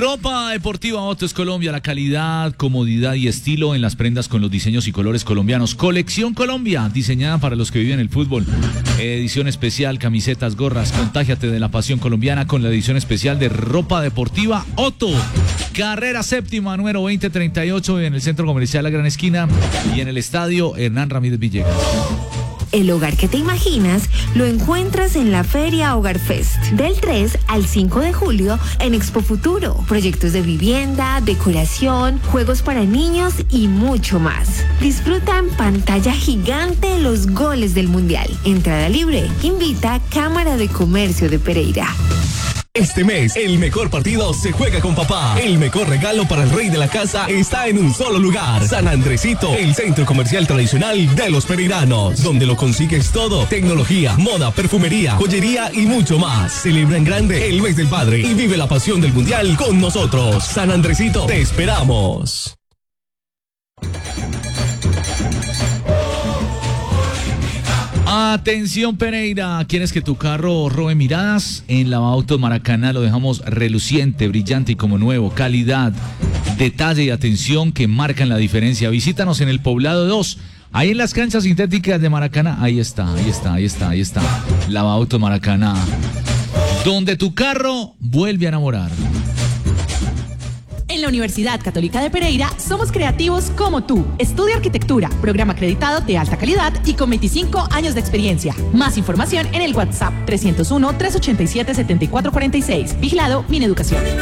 Ropa deportiva Otto es Colombia, la calidad, comodidad y estilo en las prendas con los diseños y colores colombianos. Colección Colombia, diseñada para los que viven el fútbol. Edición especial, camisetas, gorras. Contágiate de la pasión colombiana con la edición especial de ropa deportiva Otto. Carrera séptima, número 2038, en el Centro Comercial La Gran Esquina y en el Estadio Hernán Ramírez Villegas. El hogar que te imaginas lo encuentras en la Feria Hogar Fest del 3 al 5 de julio en Expo Futuro. Proyectos de vivienda, decoración, juegos para niños y mucho más. Disfruta en pantalla gigante los goles del Mundial. Entrada libre. Invita Cámara de Comercio de Pereira. Este mes, el mejor partido se juega con papá. El mejor regalo para el rey de la casa está en un solo lugar. San Andresito, el centro comercial tradicional de los pereiranos, donde lo consigues todo: tecnología, moda, perfumería, joyería y mucho más. Celebra en grande el mes del padre y vive la pasión del mundial con nosotros. San Andresito, te esperamos. Atención Pereira, ¿quieres que tu carro robe miradas? En Lavautos Maracaná lo dejamos reluciente, brillante y como nuevo. Calidad, detalle y atención que marcan la diferencia. Visítanos en el Poblado 2, ahí en las canchas sintéticas de Maracaná. Ahí está. Lavautos Maracaná, donde tu carro vuelve a enamorar. En la Universidad Católica de Pereira somos creativos como tú. Estudia arquitectura, programa acreditado de alta calidad y con 25 años de experiencia. Más información en el WhatsApp 301-387-7446. Vigilado Mineducación.